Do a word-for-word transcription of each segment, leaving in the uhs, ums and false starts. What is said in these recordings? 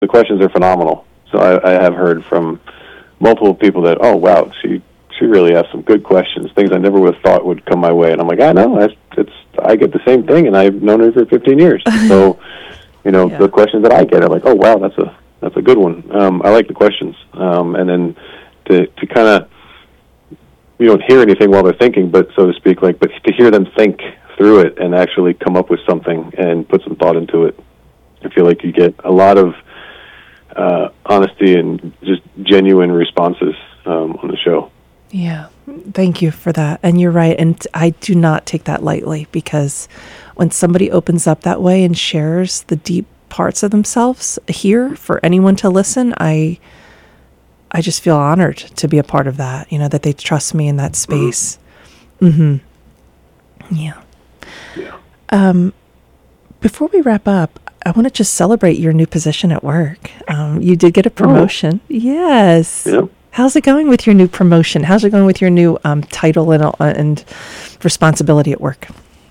the questions are phenomenal. So I, I have heard from multiple people that, oh, wow, she she really asked some good questions, things I never would have thought would come my way. And I'm like, I know, I, it's, I get the same thing, and I've known her for fifteen years. So, you know, yeah. the questions that I get are like, oh, wow, that's a that's a good one. Um, I like the questions. Um, and then to, to kind of, you don't hear anything while they're thinking, but so to speak, like, but to hear them think through it and actually come up with something and put some thought into it, I feel like you get a lot of uh, honesty and just genuine responses um, on the show. Yeah, thank you for that. And you're right. And I do not take that lightly, because when somebody opens up that way and shares the deep parts of themselves here for anyone to listen, I I just feel honored to be a part of that, you know, that they trust me in that space. Mm-hmm. Yeah. Yeah. Um, before we wrap up, I want to just celebrate your new position at work. Um, you did get a promotion. Oh. Yes. Yeah. How's it going with your new promotion? How's it going with your new um, title and, uh, and responsibility at work?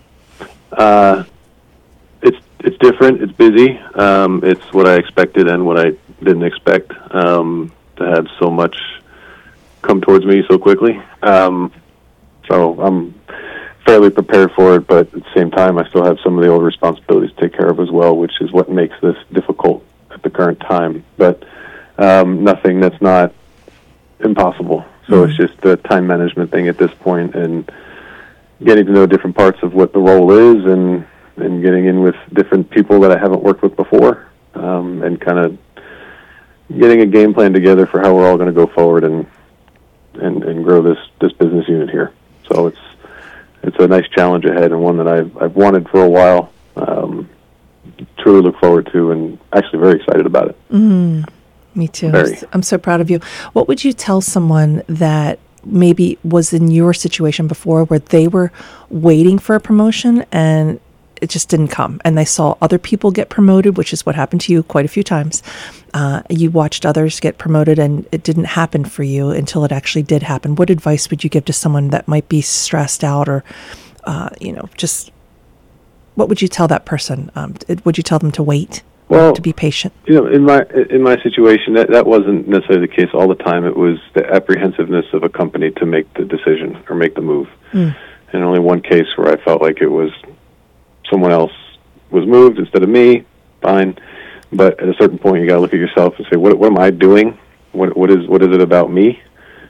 Uh, it's it's different. It's busy. Um, it's what I expected and what I didn't expect, um, to have so much come towards me so quickly. Um, so I'm fairly prepared for it, but at the same time, I still have some of the old responsibilities to take care of as well, which is what makes this difficult at the current time. But um, nothing that's not impossible. So mm-hmm. it's just the time management thing at this point, and getting to know different parts of what the role is, and, and getting in with different people that I haven't worked with before, um, and kind of getting a game plan together for how we're all going to go forward and, and and grow this, this business unit here. So it's it's a nice challenge ahead, and one that I've I've wanted for a while. Um, truly look forward to, and actually very excited about it. Mm, me too. Very. I'm so proud of you. What would you tell someone that maybe was in your situation before, where they were waiting for a promotion and it just didn't come, and they saw other people get promoted, which is what happened to you quite a few times. Uh, you watched others get promoted and it didn't happen for you until it actually did happen. What advice would you give to someone that might be stressed out, or, uh, you know, just what would you tell that person? Um, would you tell them to wait, well, to be patient? You know, in my in my situation, that, that wasn't necessarily the case all the time. It was the apprehensiveness of a company to make the decision or make the move. Mm. And only one case where I felt like it was someone else was moved instead of me, fine. But at a certain point, you got to look at yourself and say, "What, what am I doing? What, what is, what is it about me?"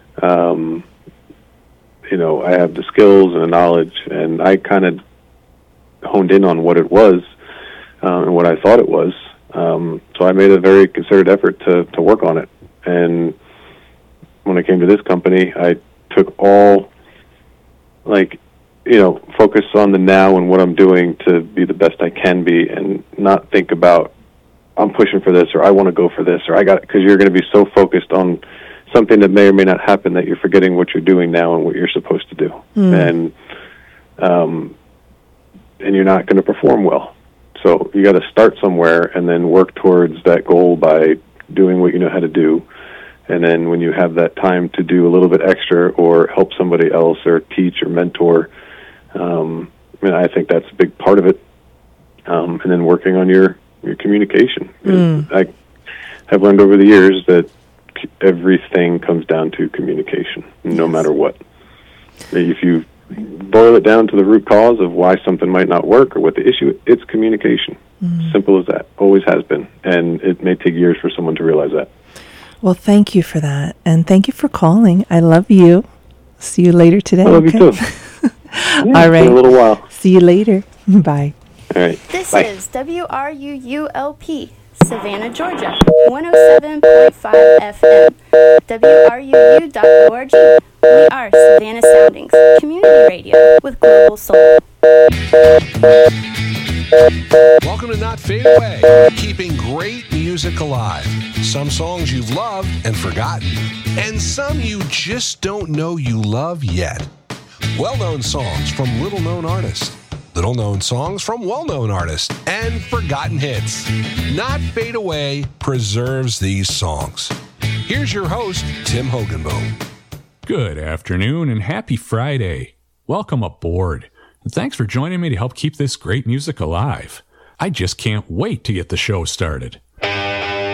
Um, you know, I have the skills and the knowledge, and I kind of honed in on what it was um, and what I thought it was. Um, so I made a very concerted effort to to work on it. And when I came to this company, I took all, like, you know, focus on the now and what I'm doing to be the best I can be, and not think about, I'm pushing for this, or I want to go for this, or I got, because you're going to be so focused on something that may or may not happen that you're forgetting what you're doing now and what you're supposed to do. Mm. And, um, and you're not going to perform well. So you got to start somewhere and then work towards that goal by doing what you know how to do. And then when you have that time to do a little bit extra or help somebody else or teach or mentor, um, I mean, I think that's a big part of it. Um, and then working on your, your communication. Mm. I have learned over the years that everything comes down to communication, no yes. matter what. If you boil it down to the root cause of why something might not work or what the issue is, it's communication. Mm. Simple as that. Always has been. And it may take years for someone to realize that. Well, thank you for that. And thank you for calling. I love you. See you later today. I love okay? you too. Yeah, all right. It's been a little while. See you later. Bye. All right. This Bye. is W R U U L P, Savannah, Georgia, one oh seven point five F M, W R U U dot org. We are Savannah Soundings, community radio with global soul. Welcome to Not Fade Away, keeping great music alive. Some songs you've loved and forgotten, and some you just don't know you love yet. Well-known songs from little-known artists, little-known songs from well-known artists, and forgotten hits. Not Fade Away preserves these songs. Here's your host, Tim Hogenboom. Good afternoon and happy Friday. Welcome aboard. And thanks for joining me to help keep this great music alive. I just can't wait to get the show started.